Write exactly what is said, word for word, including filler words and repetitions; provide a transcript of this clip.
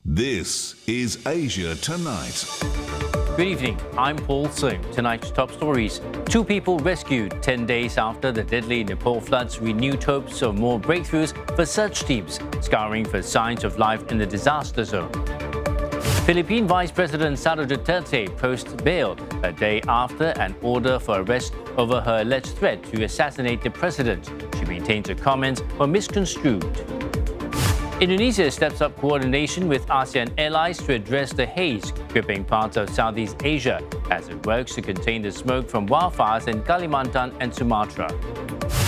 This is Asia Tonight. Good evening, I'm Paul Singh. Tonight's top stories. Two people rescued ten days after the deadly Nepal floods renewed hopes of more breakthroughs for search teams, scouring for signs of life in the disaster zone. Philippine Vice President Sara Duterte posts bail a day after an order for arrest over her alleged threat to assassinate the president. She maintains her comments were misconstrued. Indonesia steps up coordination with ASEAN allies to address the haze gripping parts of Southeast Asia as it works to contain the smoke from wildfires in Kalimantan and Sumatra.